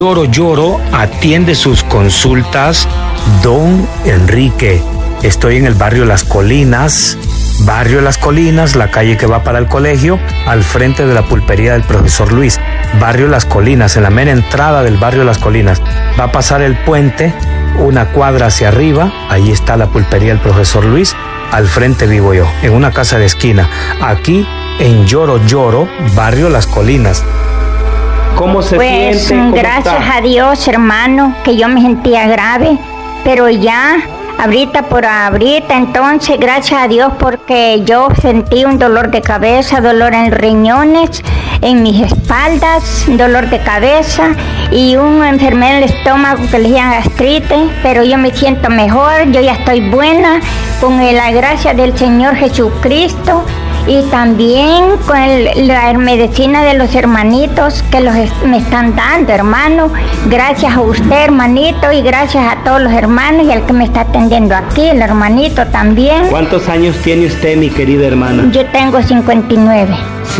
Lloro, atiende sus consultas don Enrique. Estoy en el barrio Las Colinas, la calle que va para el colegio, al frente de la pulpería del profesor Luis. Barrio Las Colinas, en la mera entrada del barrio Las Colinas. Va a pasar el puente, una cuadra hacia arriba, ahí está la pulpería del profesor Luis. Al frente vivo yo, en una casa de esquina. Aquí en Lloro, barrio Las Colinas. ¿Cómo se siente? Pues gracias a Dios, hermano, que yo me sentía grave, pero ya, ahorita, entonces, gracias a Dios, porque yo sentí un dolor de cabeza, dolor en los riñones, en mis espaldas, dolor de cabeza y una enfermedad en el estómago que le llaman gastritis, pero yo me siento mejor, yo ya estoy buena, con la gracia del Señor Jesucristo. Y también con la medicina de los hermanitos que me están dando, hermano. Gracias a usted, hermanito, y gracias a todos los hermanos y al que me está atendiendo aquí, el hermanito también. ¿Cuántos años tiene usted, mi querida hermana? Yo tengo 59.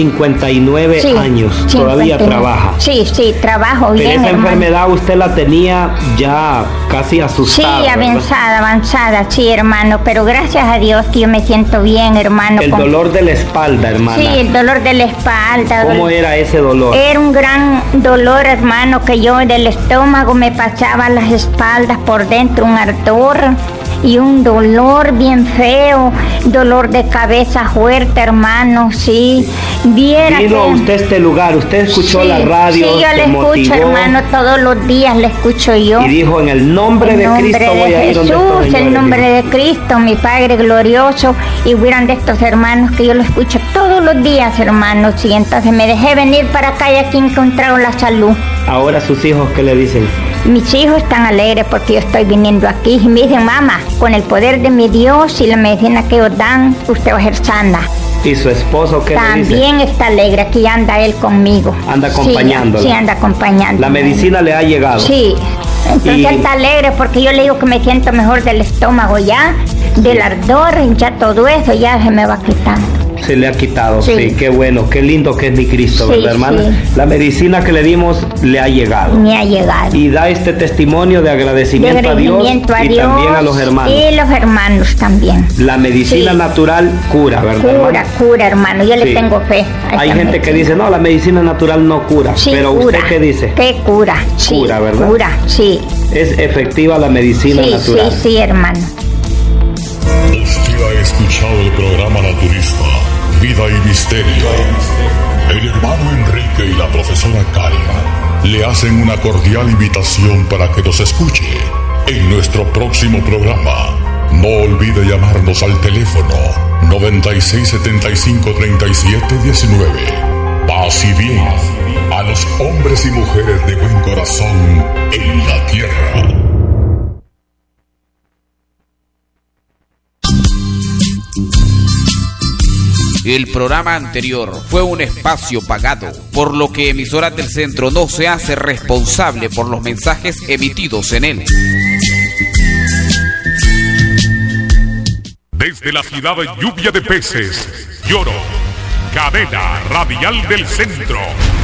59 sí, años, 59. ¿Todavía trabaja? Sí, trabajo bien, Pero esa hermano. enfermedad usted la tenía ya casi asustada. Sí, avanzada, sí, hermano, pero gracias a Dios que yo me siento bien, hermano. El dolor de la espalda, hermana. Sí, el dolor de la espalda. ¿Cómo era ese dolor? Era un gran dolor, hermano, que yo del estómago me pasaba las espaldas por dentro, un ardor y un dolor bien feo, dolor de cabeza fuerte, hermano, sí. Vino a usted este lugar, usted escuchó la radio. Sí, yo le escucho, hermano, todos los días le escucho yo. Y dijo, en el nombre de Cristo voy a ir donde estos Jesús, en nombre de Cristo, mi Padre glorioso, y hubieran de estos hermanos que yo lo escucho todos los días, hermanos, y entonces me dejé venir para acá y aquí encontraron la salud. Ahora sus hijos, ¿qué le dicen? Mis hijos están alegres porque yo estoy viniendo aquí y me dicen, mamá, con el poder de mi Dios y la medicina que os dan, usted va a ser sana. ¿Y su esposo qué le dice? También está alegre, aquí anda él conmigo. ¿Anda acompañándola? Sí, anda acompañándola. ¿La medicina le ha llegado? Sí, entonces él está alegre porque yo le digo que me siento mejor del estómago ya, del ardor, ya todo eso ya se me va quitando. Se le ha quitado, sí, qué bueno, qué lindo que es mi Cristo, sí, ¿verdad, hermana? Sí. La medicina que le dimos le ha llegado. Me ha llegado. Y da este testimonio de agradecimiento a Dios y también a los hermanos. Y los hermanos también. La medicina natural cura, ¿verdad, hermano? Cura, hermano, yo le tengo fe. Hay gente que dice, no, la medicina natural no cura, pero cura. ¿usted qué dice? Que cura, sí. Cura, ¿verdad? Cura, sí. Es efectiva la medicina natural. Sí, hermano. Usted ha escuchado el programa naturista Vida y Misterio. El hermano Enrique y la profesora Karen le hacen una cordial invitación para que nos escuche en nuestro próximo programa. No olvide llamarnos al teléfono 9675-3719. Paz y bien a los hombres y mujeres de buen corazón en la tierra. El programa anterior fue un espacio pagado, por lo que Emisoras del Centro no se hace responsable por los mensajes emitidos en él. Desde la ciudad de Lluvia de Peces, Lloro, cadena radial del centro.